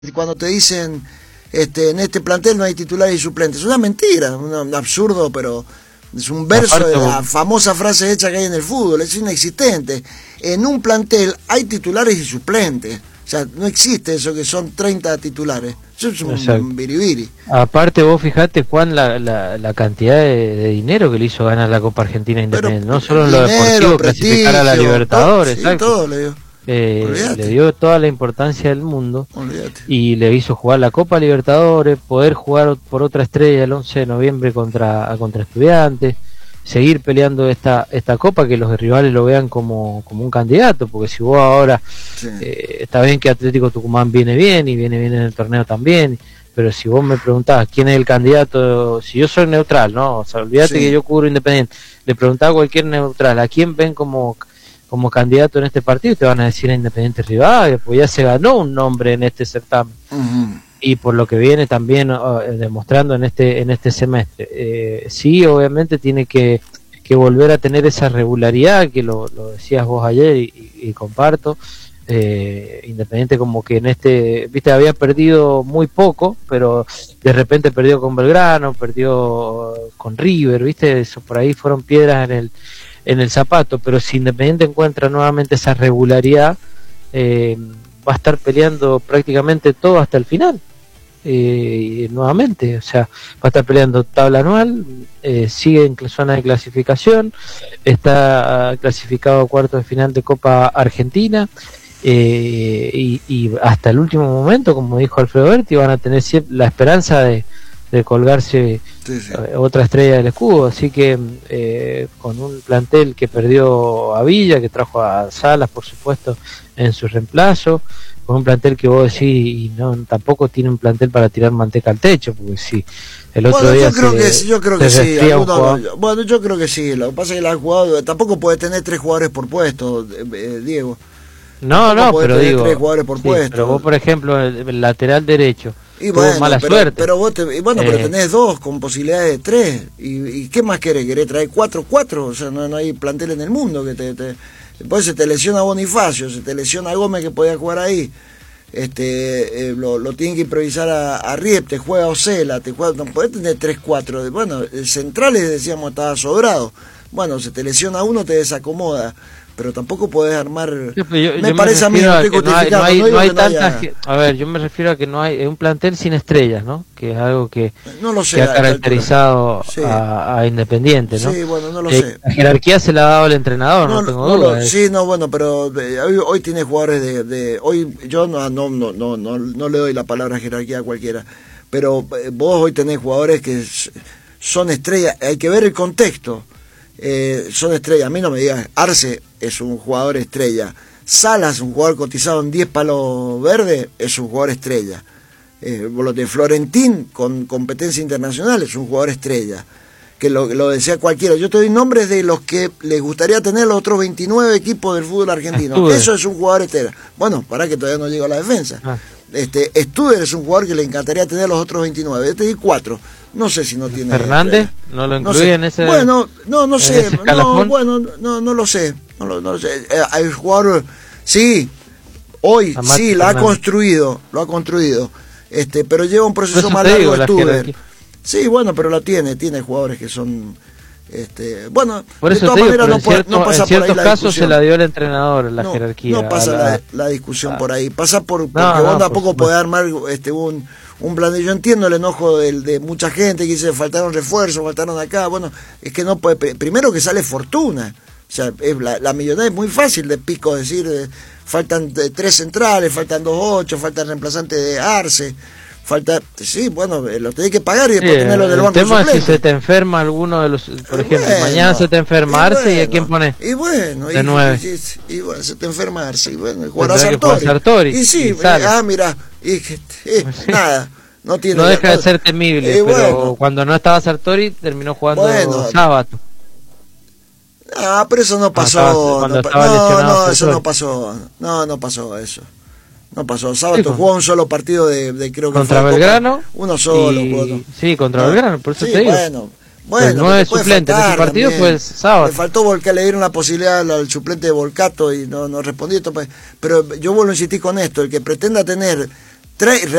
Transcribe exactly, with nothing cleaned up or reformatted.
Cuando te dicen, este, en este plantel no hay titulares y suplentes, es una mentira, un, un absurdo, pero es un verso Aparte, de la famosa frase hecha que hay en el fútbol, es inexistente. En un plantel hay titulares y suplentes, o sea, no existe eso que son treinta titulares, eso es un, un biribiri. Aparte vos fijate cuán la, la, la cantidad de, de dinero que le hizo ganar la Copa Argentina Independiente, no solo en lo deportivo, clasificar a la Libertadores, todo, sí, todo le dio. Eh, le dio toda la importancia del mundo. Olvídate. Y le hizo jugar la Copa Libertadores, poder jugar por otra estrella el once de noviembre contra, contra Estudiantes, seguir peleando esta esta Copa, que los rivales lo vean como, como un candidato, porque si vos ahora, sí. eh, está bien que Atlético Tucumán viene bien y viene bien en el torneo también, pero si vos me preguntás quién es el candidato, si yo soy neutral, ¿no? O sea, olvídate sí. que yo cubro Independiente, le preguntaba a cualquier neutral, ¿a quién ven como como candidato en este partido? Te van a decir a Independiente Rivadavia, pues ya se ganó un nombre en este certamen. Uh-huh. Y por lo que viene también uh, demostrando en este en este semestre. Eh, sí, obviamente tiene que, que volver a tener esa regularidad, que lo, lo decías vos ayer y, y, y comparto. Eh, Independiente como que en este, viste, había perdido muy poco, pero de repente perdió con Belgrano, perdió con River, viste, eso por ahí fueron piedras en el en el zapato, pero si Independiente encuentra nuevamente esa regularidad, eh, va a estar peleando prácticamente todo hasta el final, eh, nuevamente, o sea, va a estar peleando tabla anual, eh, sigue en zona de clasificación, está clasificado a cuartos de final de Copa Argentina, eh, y, y hasta el último momento, como dijo Alfredo Berti, van a tener la esperanza de de colgarse sí, sí. otra estrella del escudo, así que eh, con un plantel que perdió a Villa, que trajo a Salas por supuesto en su reemplazo, con un plantel que vos decís y no tampoco tiene un plantel para tirar manteca al techo, porque sí, el otro bueno, día yo creo se, que sí, yo creo que sí, alguno, bueno, yo creo que sí, lo que pasa es que la jugado, tampoco puede tener tres jugadores por puesto, eh, Diego. No, no, pero digo, tres jugadores por sí, puesto. Pero vos por ejemplo el, el lateral derecho y bueno, mala pero, suerte. Pero vos te, bueno, eh. pero tenés dos con posibilidades de tres. ¿Y, y qué más querés? ¿Querés traer cuatro, cuatro? O sea, no, no hay plantel en el mundo que te, te... Después se te lesiona Bonifacio, se te lesiona Gómez que podía jugar ahí. Este, eh, lo, lo tienen que improvisar a, a Riep, te juega Ocela, te juega, no podés tener tres, cuatro. Bueno, el centrales decíamos estaba sobrado. Bueno, se te lesiona uno, te desacomoda. Pero tampoco podés armar. Yo, yo, me yo parece me a mí, no no hay, no hay, no no hay no tantas. Haya... A ver, yo me refiero a que no hay un plantel sin estrellas, ¿no? Que es algo que, no lo sé, que ha caracterizado sí. a, a Independiente, ¿no? Sí, bueno, no lo eh, sé. La jerarquía se la ha dado el entrenador, no, no tengo no duda. Lo, sí, no, bueno, pero de, hoy, hoy tiene jugadores de, de. Hoy yo no, no, no, no, no, no le doy la palabra jerarquía a cualquiera, pero vos hoy tenés jugadores que son estrellas, hay que ver el contexto. Eh, son estrellas, a mí no me digas, Arce es un jugador estrella, Salas, un jugador cotizado en diez palos verdes, es un jugador estrella, eh, lo de Florentín con competencia internacional es un jugador estrella, que lo, lo decía cualquiera. Yo te doy nombres de los que les gustaría tener los otros veintinueve equipos del fútbol argentino. Estuve. Eso es un jugador estrella. Bueno, para que todavía no llego a la defensa. Ah. Este, Studer es un jugador que le encantaría tener los otros veintinueve. Yo te di cuatro. No sé si no tiene. ¿Fernández? ¿No lo incluye no sé. en ese? Bueno, no, no sé. No, bueno, no, no lo sé. No lo, no lo sé. Hay un jugador, sí, hoy Amate sí, lo ha construido, lo ha construido. Este, pero lleva un proceso más largo de Studer. Sí, bueno, pero lo tiene, tiene jugadores que son. Este, bueno, por eso de todas digo, maneras no, cierto, no pasa en ciertos por ahí la casos discusión. Se la dio el entrenador, la no, jerarquía. No pasa la, la, la discusión a, por ahí, pasa por porque no, vos no, tampoco podés armar este, un, un plan de, yo entiendo el enojo de, de mucha gente que dice faltaron refuerzos, faltaron acá, bueno, es que no puede, primero que sale fortuna, o sea, es, la, la millonaria es muy fácil de pico decir, eh, faltan eh, tres centrales, faltan dos ocho, faltan reemplazantes de Arce. Falta, sí, bueno, lo tenés que pagar y después sí, tenerlo del banco. El tema es si se te enferma alguno de los, por y ejemplo, bueno, mañana se te enferma Arce bueno, y a quién pones. Y bueno, de y, nueve. Y, y, y bueno, se te enferma Arce y bueno, jugará Sartori. Sartori. Y sí, y ah, mira, y, y, y nada, no tiene. No deja de ser temible, y pero bueno, cuando no estaba Sartori terminó jugando bueno, Sábato. Ah, pero eso no pasó. Cuando estaba, cuando no, estaba no, no, eso no pasó. No, no pasó eso. No pasó. Sábado sí, jugó un solo partido de, de creo que contra fue Belgrano. Copa. Uno solo. Y... Jugó. Sí, contra no. Belgrano, por eso sí, te digo. Bueno, bueno. El nueve suplente de ese partido también. Fue el sábado. Le faltó Volcato, le dieron la posibilidad al, al suplente de Volcato y no, no respondió. Pero yo vuelvo a insistir con esto: el que pretenda tener Tres,